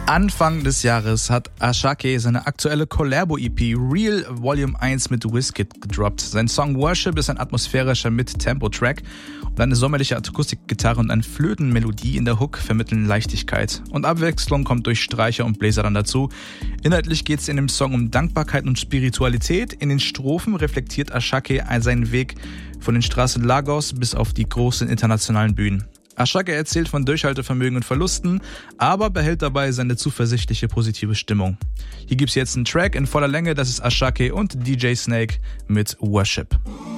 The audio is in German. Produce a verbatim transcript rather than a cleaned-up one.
Anfang des Jahres hat Asake seine aktuelle Collabo-E P Real Volume eins mit Wizkid gedroppt. Sein Song Worship ist ein atmosphärischer Mid-Tempo-Track und eine sommerliche Akustikgitarre und eine Flötenmelodie in der Hook vermitteln Leichtigkeit. Und Abwechslung kommt durch Streicher und Bläser dann dazu. Inhaltlich geht es in dem Song um Dankbarkeit und Spiritualität. In den Strophen reflektiert Asake seinen Weg von den Straßen Lagos bis auf die großen internationalen Bühnen. Asake erzählt von Durchhaltevermögen und Verlusten, aber behält dabei seine zuversichtliche, positive Stimmung. Hier gibt's jetzt einen Track in voller Länge, das ist Asake und D J Snake mit Worship.